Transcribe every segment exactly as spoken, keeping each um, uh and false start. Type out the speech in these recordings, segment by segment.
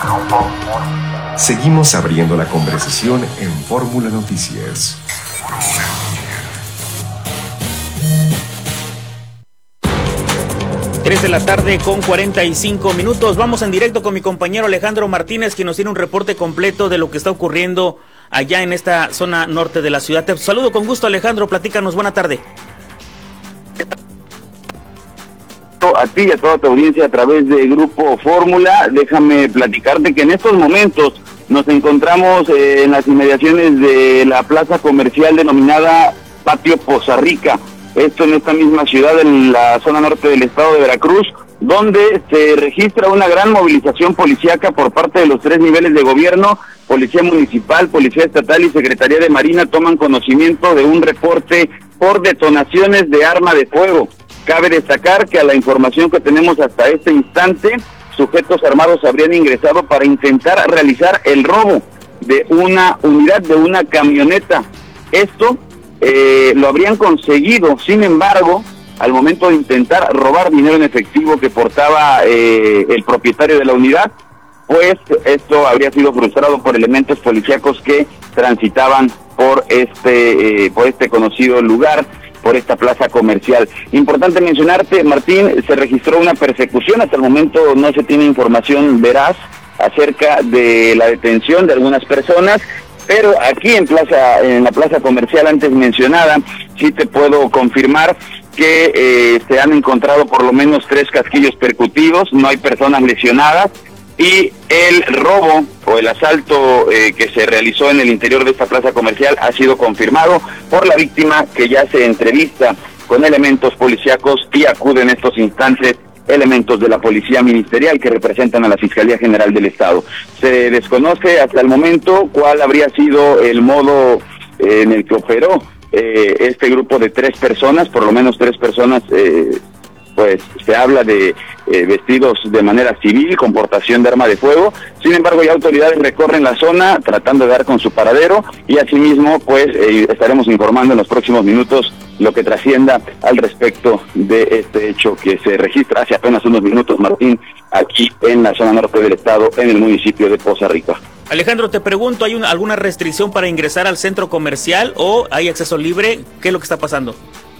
Seguimos abriendo la conversación en Fórmula Noticias. tres de la tarde con cuarenta y cinco minutos. Vamos en directo con mi compañero Alejandro Martínez, quien nos tiene un reporte completo de lo que está ocurriendo allá en esta zona norte de la ciudad. Te saludo con gusto, Alejandro. Platícanos. Buena tarde. A ti y a toda tu audiencia a través de Grupo Fórmula. Déjame platicarte que en estos momentos nos encontramos eh, en las inmediaciones de la plaza comercial denominada Patio Poza Rica. Esto en esta misma ciudad, en la zona norte del estado de Veracruz, donde se registra una gran movilización policíaca por parte de los tres niveles de gobierno. Policía Municipal, Policía Estatal y Secretaría de Marina toman conocimiento de un reporte por detonaciones de arma de fuego. Cabe destacar que a la información que tenemos hasta este instante, sujetos armados habrían ingresado para intentar realizar el robo de una unidad, de una camioneta. Esto eh, lo habrían conseguido, sin embargo, al momento de intentar robar dinero en efectivo que portaba eh, el propietario de la unidad, pues esto habría sido frustrado por elementos policíacos que transitaban por este, eh, por este conocido lugar, por esta plaza comercial. Importante mencionarte, Martín, se registró una persecución. Hasta el momento no se tiene información veraz acerca de la detención de algunas personas, pero aquí en plaza, en la plaza comercial antes mencionada, sí te puedo confirmar que eh, se han encontrado por lo menos tres casquillos percutivos, no hay personas lesionadas, y el robo o el asalto eh, que se realizó en el interior de esta plaza comercial ha sido confirmado por la víctima, que ya se entrevista con elementos policíacos y acude en estos instantes elementos de la Policía Ministerial que representan a la Fiscalía General del Estado. Se desconoce hasta el momento cuál habría sido el modo eh, en el que operó eh, este grupo de tres personas, por lo menos tres personas, eh, pues se habla de eh, vestidos de manera civil, con portación de arma de fuego. Sin embargo, ya autoridades recorren la zona tratando de dar con su paradero, y asimismo pues eh, estaremos informando en los próximos minutos lo que trascienda al respecto de este hecho que se registra hace apenas unos minutos, Martín, aquí en la zona norte del estado, en el municipio de Poza Rica. Alejandro, te pregunto, ¿hay una, alguna restricción para ingresar al centro comercial o hay acceso libre? ¿Qué es lo que está pasando?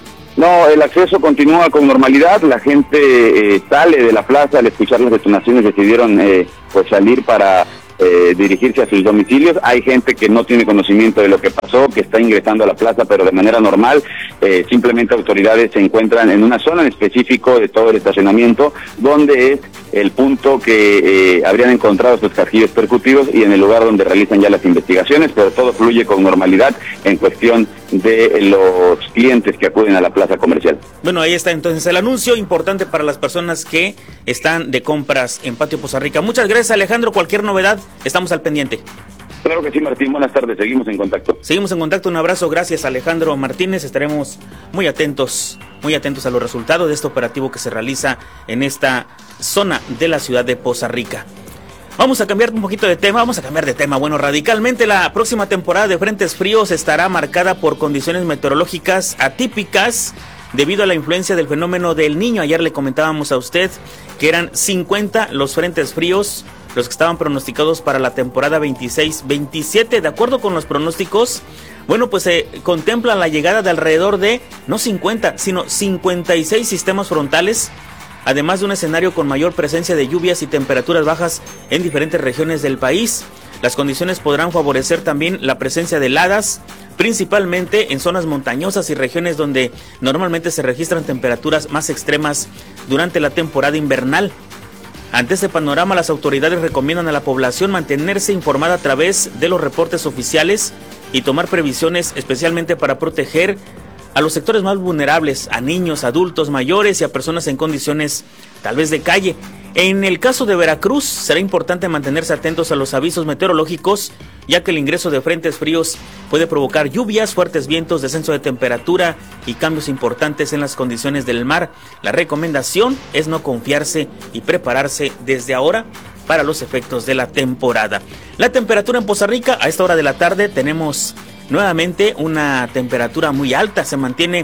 No, el acceso continúa con normalidad. La gente eh, sale de la plaza. Al escuchar las detonaciones decidieron eh, pues salir para eh, dirigirse a sus domicilios. Hay gente que no tiene conocimiento de lo que pasó, que está ingresando a la plaza, pero de manera normal. Eh, simplemente autoridades se encuentran en una zona en específico de todo el estacionamiento, donde es el punto que eh, habrían encontrado estos casquillos percutivos y en el lugar donde realizan ya las investigaciones, pero todo fluye con normalidad en cuestión de los clientes que acuden a la plaza comercial. Bueno, ahí está entonces el anuncio importante para las personas que están de compras en Patio Poza Rica. Muchas gracias, Alejandro. Cualquier novedad, estamos al pendiente. Claro que sí, Martín. Buenas tardes. Seguimos en contacto. Seguimos en contacto. Un abrazo. Gracias, Alejandro Martínez. Estaremos muy atentos, muy atentos a los resultados de este operativo que se realiza en esta zona de la ciudad de Poza Rica. Vamos a cambiar un poquito de tema, vamos a cambiar de tema, bueno, radicalmente. La próxima temporada de frentes fríos estará marcada por condiciones meteorológicas atípicas debido a la influencia del fenómeno del Niño. Ayer le comentábamos a usted que eran cincuenta los frentes fríos los que estaban pronosticados para la temporada veintiséis veintisiete. De acuerdo con los pronósticos, bueno, pues se contempla la llegada de alrededor de, no cincuenta, sino cincuenta y seis sistemas frontales, además de un escenario con mayor presencia de lluvias y temperaturas bajas en diferentes regiones del país. Las condiciones podrán favorecer también la presencia de heladas, principalmente en zonas montañosas y regiones donde normalmente se registran temperaturas más extremas durante la temporada invernal. Ante este panorama, las autoridades recomiendan a la población mantenerse informada a través de los reportes oficiales y tomar previsiones especialmente para proteger a los sectores más vulnerables, a niños, adultos, mayores y a personas en condiciones tal vez de calle. En el caso de Veracruz, será importante mantenerse atentos a los avisos meteorológicos, ya que el ingreso de frentes fríos puede provocar lluvias, fuertes vientos, descenso de temperatura y cambios importantes en las condiciones del mar. La recomendación es no confiarse y prepararse desde ahora para los efectos de la temporada. La temperatura en Poza Rica, a esta hora de la tarde tenemos nuevamente una temperatura muy alta, se mantiene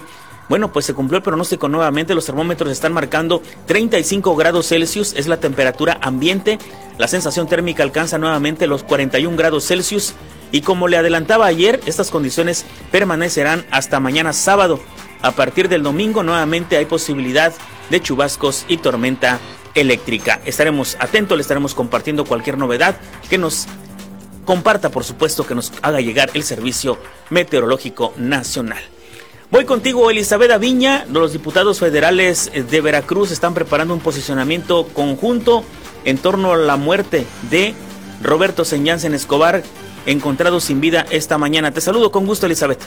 Bueno, pues se cumplió el pronóstico nuevamente, los termómetros están marcando treinta y cinco grados Celsius, es la temperatura ambiente, la sensación térmica alcanza nuevamente los cuarenta y un grados Celsius y como le adelantaba ayer, estas condiciones permanecerán hasta mañana sábado. A partir del domingo nuevamente hay posibilidad de chubascos y tormenta eléctrica. Estaremos atentos, le estaremos compartiendo cualquier novedad que nos comparta, por supuesto, que nos haga llegar el Servicio Meteorológico Nacional. Voy contigo, Elizabeth Aviña. Los diputados federales de Veracruz están preparando un posicionamiento conjunto en torno a la muerte de Roberto Señansen Escobar, encontrado sin vida esta mañana. Te saludo con gusto, Elizabeth.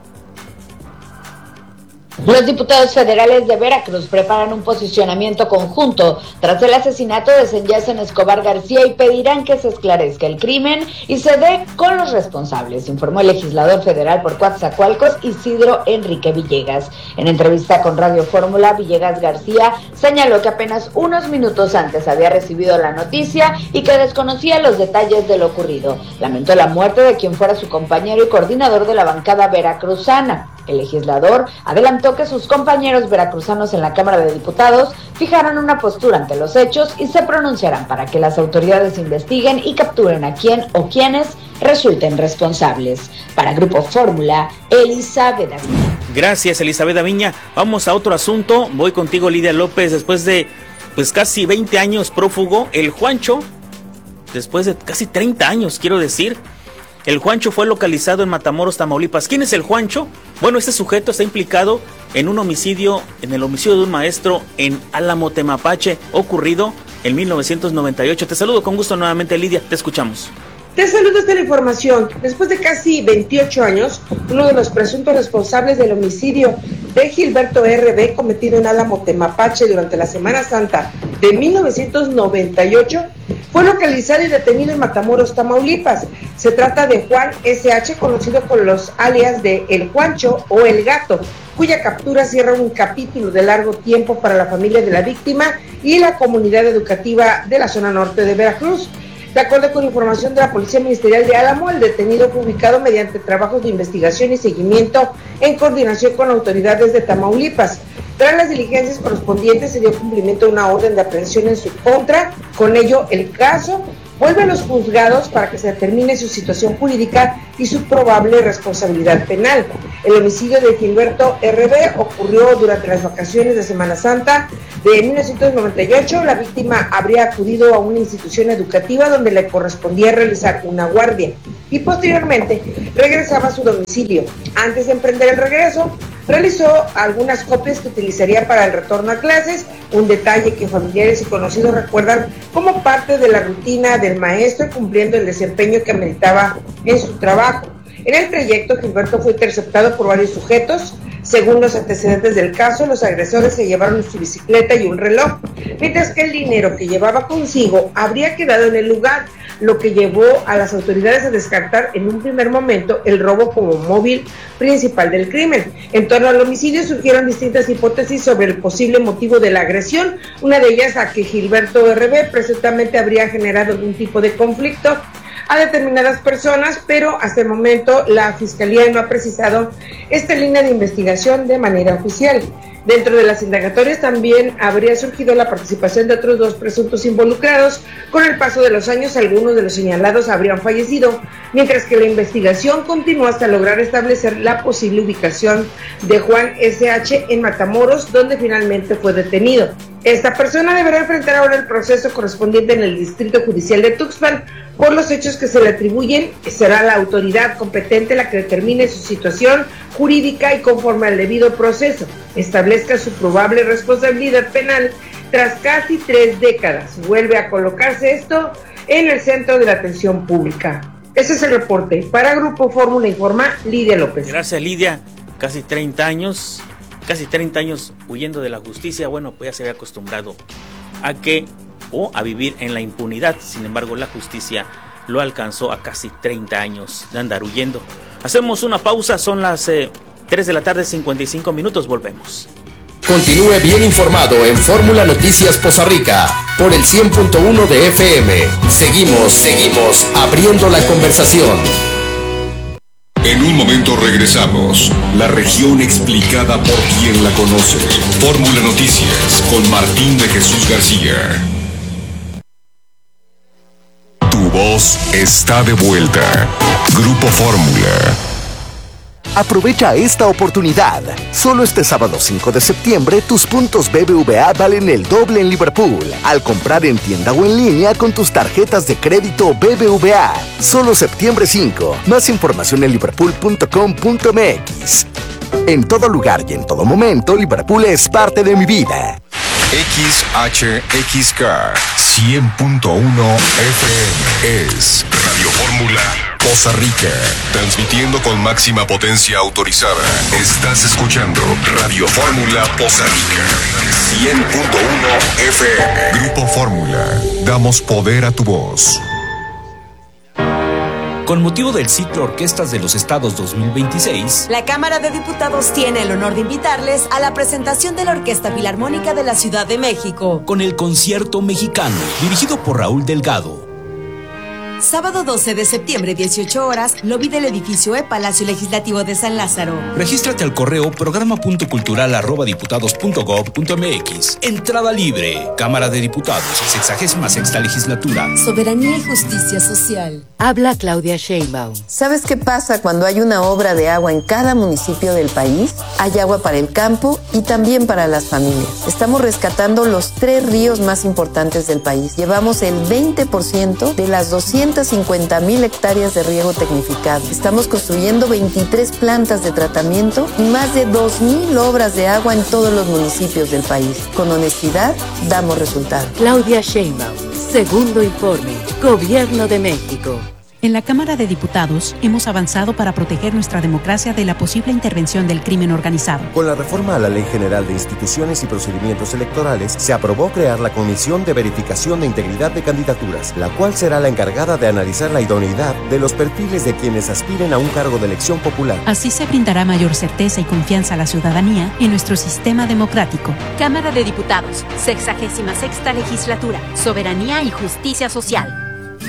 Los diputados federales de Veracruz preparan un posicionamiento conjunto tras el asesinato de Señansen Escobar García y pedirán que se esclarezca el crimen y se dé con los responsables, informó el legislador federal por Coatzacoalcos, Isidro Enrique Villegas. En entrevista con Radio Fórmula, Villegas García señaló que apenas unos minutos antes había recibido la noticia y que desconocía los detalles de lo ocurrido. Lamentó la muerte de quien fuera su compañero y coordinador de la bancada veracruzana. El legislador adelantó que sus compañeros veracruzanos en la Cámara de Diputados fijaron una postura ante los hechos y se pronunciarán para que las autoridades investiguen y capturen a quien o quienes resulten responsables. Para Grupo Fórmula, Elizabeth Aviña. Gracias, Elizabeth Aviña. Vamos a otro asunto. Voy contigo, Lidia López. Después de pues casi veinte años prófugo, el Juancho, después de casi treinta años, quiero decir, el Juancho fue localizado en Matamoros, Tamaulipas. ¿Quién es el Juancho? Bueno, este sujeto está implicado en un homicidio, en el homicidio de un maestro en Álamo, Temapache, ocurrido en mil novecientos noventa y ocho. Te saludo con gusto nuevamente, Lidia, te escuchamos. Te saludo esta la información. Después de casi veintiocho años, uno de los presuntos responsables del homicidio de Gilberto R B cometido en Álamo, Temapache durante la Semana Santa de mil novecientos noventa y ocho fue localizado y detenido en Matamoros, Tamaulipas. Se trata de Juan S H, conocido con los alias de El Juancho o El Gato, cuya captura cierra un capítulo de largo tiempo para la familia de la víctima y la comunidad educativa de la zona norte de Veracruz. De acuerdo con información de la Policía Ministerial de Álamo, el detenido fue ubicado mediante trabajos de investigación y seguimiento en coordinación con autoridades de Tamaulipas. Tras las diligencias correspondientes se dio cumplimiento a una orden de aprehensión en su contra. Con ello, el caso vuelve a los juzgados para que se determine su situación jurídica y su probable responsabilidad penal. El homicidio de Gilberto R B ocurrió durante las vacaciones de Semana Santa de mil novecientos noventa y ocho. La víctima habría acudido a una institución educativa donde le correspondía realizar una guardia y posteriormente regresaba a su domicilio. Antes de emprender el regreso, realizó algunas copias que utilizaría para el retorno a clases, un detalle que familiares y conocidos recuerdan como parte de la rutina del maestro, cumpliendo el desempeño que ameritaba en su trabajo. En el trayecto, Gilberto fue interceptado por varios sujetos. Según los antecedentes del caso, los agresores se llevaron su bicicleta y un reloj, mientras que el dinero que llevaba consigo habría quedado en el lugar, lo que llevó a las autoridades a descartar en un primer momento el robo como móvil principal del crimen. En torno al homicidio surgieron distintas hipótesis sobre el posible motivo de la agresión, una de ellas a que Gilberto R B presuntamente habría generado algún tipo de conflicto a determinadas personas, pero hasta el momento la Fiscalía no ha precisado esta línea de investigación de manera oficial. Dentro de las indagatorias también habría surgido la participación de otros dos presuntos involucrados. Con el paso de los años, algunos de los señalados habrían fallecido, mientras que la investigación continuó hasta lograr establecer la posible ubicación de Juan S H en Matamoros, donde finalmente fue detenido. Esta persona deberá enfrentar ahora el proceso correspondiente en el Distrito Judicial de Tuxpan por los hechos que se le atribuyen. Será la autoridad competente la que determine su situación jurídica y conforme al debido proceso establezca su probable responsabilidad penal tras casi tres décadas. Vuelve a colocarse esto en el centro de la atención pública. Ese es el reporte. Para Grupo Fórmula informa Lidia López. Gracias, Lidia. Casi treinta años, casi treinta años huyendo de la justicia. Bueno, pues ya se había acostumbrado a que o a vivir en la impunidad. Sin embargo, la justicia lo alcanzó a casi treinta años de andar huyendo. Hacemos una pausa, son las eh, tres de la tarde, cincuenta y cinco minutos, volvemos. Continúe bien informado en Fórmula Noticias Poza Rica por el cien punto uno de F M. Seguimos, seguimos abriendo la conversación. En un momento regresamos. La región explicada por quien la conoce. Fórmula Noticias con Martín de Jesús García. Tu voz está de vuelta. Grupo Fórmula. Aprovecha esta oportunidad. Solo este sábado cinco de septiembre, tus puntos B B V A valen el doble en Liverpool. Al comprar en tienda o en línea con tus tarjetas de crédito B B V A. Solo septiembre cinco. Más información en liverpool punto com punto m x. En todo lugar y en todo momento, Liverpool es parte de mi vida. X H X K cien punto uno F M es Radio Fórmula Poza Rica, transmitiendo con máxima potencia autorizada. Estás escuchando Radio Fórmula Poza Rica cien punto uno F M. Grupo Fórmula, damos poder a tu voz. Con motivo del ciclo Orquestas de los Estados dos mil veintiséis, la Cámara de Diputados tiene el honor de invitarles a la presentación de la Orquesta Filarmónica de la Ciudad de México, con el Concierto Mexicano, dirigido por Raúl Delgado. Sábado doce de septiembre, dieciocho horas, lobby del edificio E Palacio Legislativo de San Lázaro. Regístrate al correo programa punto cultural arroba diputados punto gob punto m x. Entrada libre. Cámara de Diputados, sexagésima sexta legislatura. Soberanía y justicia social. Habla Claudia Sheinbaum. ¿Sabes qué pasa cuando hay una obra de agua en cada municipio del país? Hay agua para el campo y también para las familias. Estamos rescatando los tres ríos más importantes del país. Llevamos el veinte por ciento de las doscientas cincuenta mil hectáreas de riego tecnificado. Estamos construyendo veintitrés plantas de tratamiento y más de dos mil obras de agua en todos los municipios del país. Con honestidad, damos resultados. Claudia Sheinbaum, segundo informe, Gobierno de México. En la Cámara de Diputados hemos avanzado para proteger nuestra democracia de la posible intervención del crimen organizado. Con la reforma a la Ley General de Instituciones y Procedimientos Electorales, se aprobó crear la Comisión de Verificación de Integridad de Candidaturas, la cual será la encargada de analizar la idoneidad de los perfiles de quienes aspiren a un cargo de elección popular. Así se brindará mayor certeza y confianza a la ciudadanía en nuestro sistema democrático. Cámara de Diputados, sexagésima sexta legislatura, Soberanía y Justicia Social.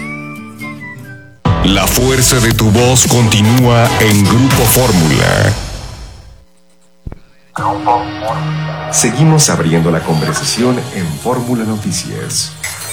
La fuerza de tu voz continúa en Grupo Fórmula. Seguimos abriendo la conversación en Fórmula Noticias.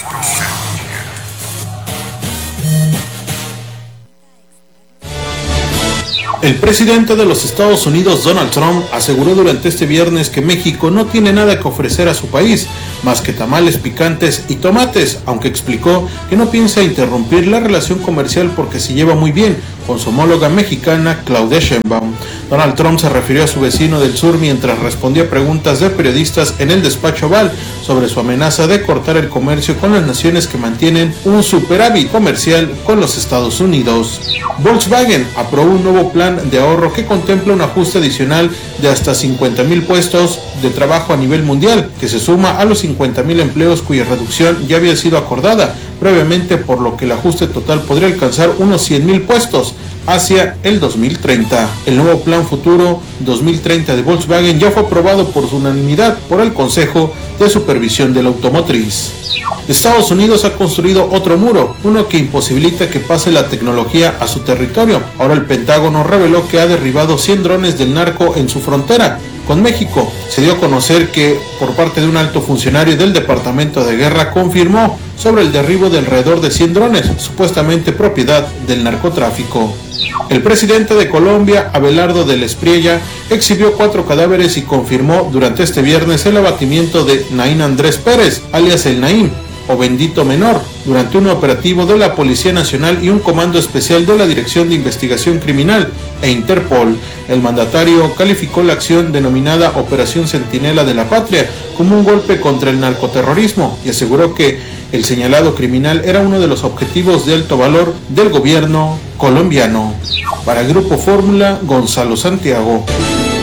El presidente de los Estados Unidos, Donald Trump, aseguró durante este viernes que México no tiene nada que ofrecer a su país, más que tamales picantes y tomates, aunque explicó que no piensa interrumpir la relación comercial porque se lleva muy bien con su homóloga mexicana, Claudia Sheinbaum. Donald Trump se refirió a su vecino del sur mientras respondía preguntas de periodistas en el despacho Oval sobre su amenaza de cortar el comercio con las naciones que mantienen un superávit comercial con los Estados Unidos. Volkswagen aprobó un nuevo plan de ahorro que contempla un ajuste adicional de hasta cincuenta mil puestos de trabajo a nivel mundial, que se suma a los cincuenta mil empleos cuya reducción ya había sido acordada previamente, por lo que el ajuste total podría alcanzar unos cien mil puestos hacia el dos mil treinta. El nuevo Plan Futuro dos mil treinta de Volkswagen ya fue aprobado por su unanimidad por el Consejo de Supervisión de la Automotriz. Estados Unidos ha construido otro muro, uno que imposibilita que pase la tecnología a su territorio. Ahora el Pentágono reveló que ha derribado cien drones del narco en su frontera con México. Se dio a conocer que, por parte de un alto funcionario del Departamento de Guerra, confirmó sobre el derribo de alrededor de cien drones, supuestamente propiedad del narcotráfico. El presidente de Colombia, Abelardo del Espriella, exhibió cuatro cadáveres y confirmó durante este viernes el abatimiento de Naín Andrés Pérez, alias el Naín, o Bendito Menor, durante un operativo de la Policía Nacional y un comando especial de la Dirección de Investigación Criminal e Interpol. El mandatario calificó la acción denominada Operación Centinela de la Patria como un golpe contra el narcoterrorismo y aseguró que el señalado criminal era uno de los objetivos de alto valor del gobierno colombiano. Para Grupo Fórmula, Gonzalo Santiago.